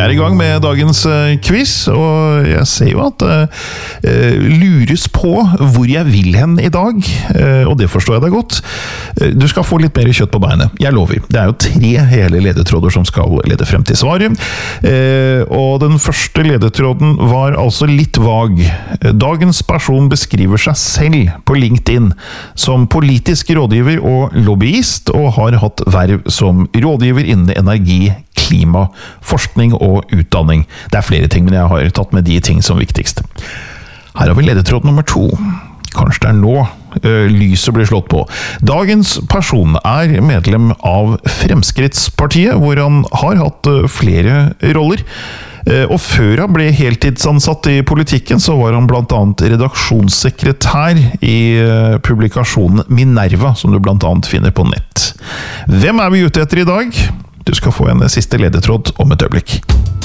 I gang med dagens quiz, og jeg ser jo at lures på hvor jeg vil hen I dag, og det forstår jeg deg godt. Du skal få litt mer kjøtt på beinet, jeg lover. Det jo 3 hele ledetråder som skal lede frem til svaret, og den første ledetråden var altså litt vag. Dagens person beskriver seg selv på LinkedIn som politisk rådgiver og lobbyist, og har hatt verv som rådgiver innen energi, klima, forskning og utdanning. Det flere ting, men jeg har tatt med de ting som viktigst. Her har vi ledetråd nummer 2. Kanskje det nå lyset blir slått på. Dagens person medlem av Fremskrittspartiet, hvor han har hatt flere roller. Og før han ble heltidsansatt I politikken, så var han blant annet redaksjonssekretær I publikasjonen Minerva, som du blant annet finner på nett. Hvem vi ute etter I dag? Du skal få en siste ledetråd om et øyeblikk.